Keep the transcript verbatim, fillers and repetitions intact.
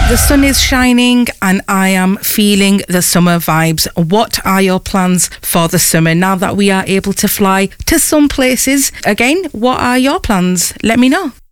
The sun is shining and I am feeling the summer vibes. What are your plans for the summer now that we are able to fly to some places? Again, what are your plans? Let me know.